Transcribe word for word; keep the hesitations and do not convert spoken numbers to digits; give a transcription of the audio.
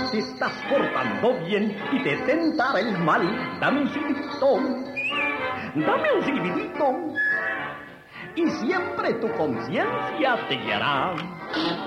te estás portando bien y te tentará el mal. Dame un silbidito, dame un silbidito, y siempre tu conciencia te guiará.